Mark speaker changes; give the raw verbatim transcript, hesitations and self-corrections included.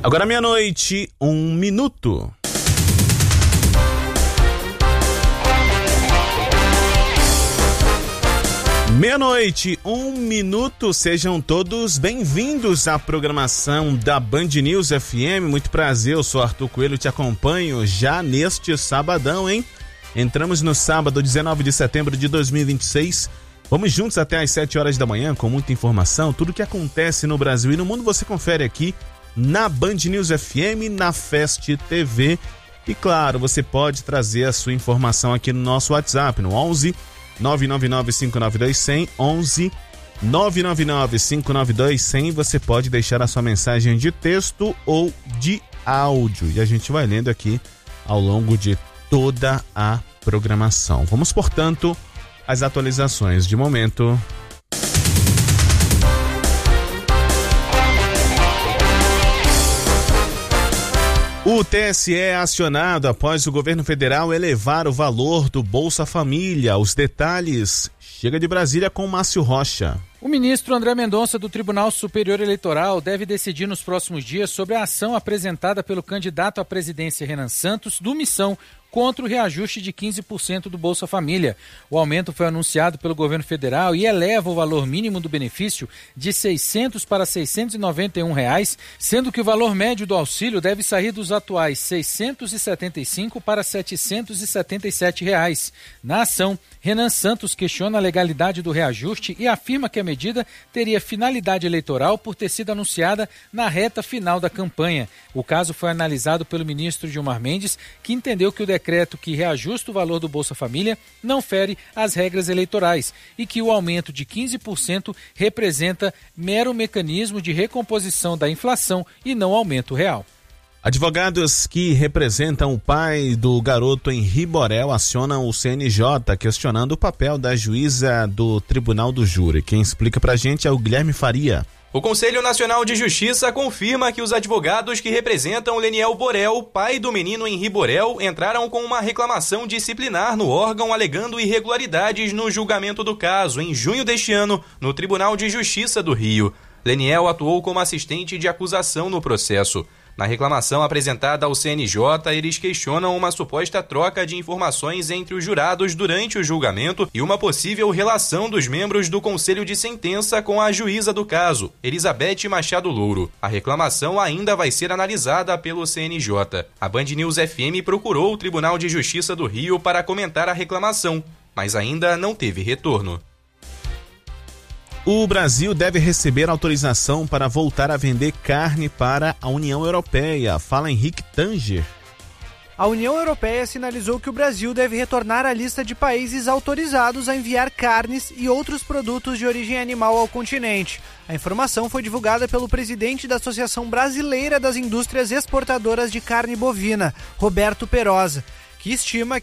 Speaker 1: Agora meia-noite, um minuto. Meia-noite, um minuto, sejam todos bem-vindos à programação da Band News F M. Muito prazer, eu sou Arthur Coelho, te acompanho já neste sabadão, hein? Entramos no sábado, dezenove de setembro de dois mil e vinte e seis. Vamos juntos até às sete horas da manhã com muita informação. Tudo o que acontece no Brasil e no mundo você confere aqui na Band News F M, na Fest T V. E claro, você pode trazer a sua informação aqui no nosso WhatsApp, no onze nove nove nove cinco nove dois zero zero, onze nove nove nove cinco nove dois zero zero. Você pode deixar a sua mensagem de texto ou de áudio e a gente vai lendo aqui ao longo de toda a programação. Vamos, portanto, às atualizações de momento. O T S E é acionado após o governo federal elevar o valor do Bolsa Família. Os detalhes chega de Brasília com Márcio Rocha.
Speaker 2: O ministro André Mendonça do Tribunal Superior Eleitoral deve decidir nos próximos dias sobre a ação apresentada pelo candidato à presidência Renan Santos do Missão contra o reajuste de quinze por cento do Bolsa Família. O aumento foi anunciado pelo governo federal e eleva o valor mínimo do benefício de seiscentos para seiscentos e noventa e um reais, sendo que o valor médio do auxílio deve sair dos atuais seiscentos e setenta e cinco para setecentos e setenta e sete reais. Na ação, Renan Santos questiona a legalidade do reajuste e afirma que a medida teria finalidade eleitoral por ter sido anunciada na reta final da campanha. O caso foi analisado pelo ministro Gilmar Mendes, que entendeu que o decreto que reajusta o valor do Bolsa Família não fere as regras eleitorais e que o aumento de quinze por cento representa mero mecanismo de recomposição da inflação e não aumento real.
Speaker 1: Advogados que representam o pai do garoto em Riborel acionam o C N J questionando o papel da juíza do Tribunal do Júri. Quem explica pra gente é o Guilherme Faria.
Speaker 3: O Conselho Nacional de Justiça confirma que os advogados que representam Leniel Borel, pai do menino em Riborel, entraram com uma reclamação disciplinar no órgão alegando irregularidades no julgamento do caso em junho deste ano no Tribunal de Justiça do Rio. Leniel atuou como assistente de acusação no processo. Na reclamação apresentada ao C N J, eles questionam uma suposta troca de informações entre os jurados durante o julgamento e uma possível relação dos membros do Conselho de Sentença com a juíza do caso, Elizabeth Machado Louro. A reclamação ainda vai ser analisada pelo C N J. A Band News F M procurou o Tribunal de Justiça do Rio para comentar a reclamação, mas ainda não teve retorno.
Speaker 1: O Brasil deve receber autorização para voltar a vender carne para a União Europeia. Fala Henrique Tanger.
Speaker 4: A União Europeia sinalizou que o Brasil deve retornar à lista de países autorizados a enviar carnes e outros produtos de origem animal ao continente. A informação foi divulgada pelo presidente da Associação Brasileira das Indústrias Exportadoras de Carne Bovina, Roberto Perosa, que estima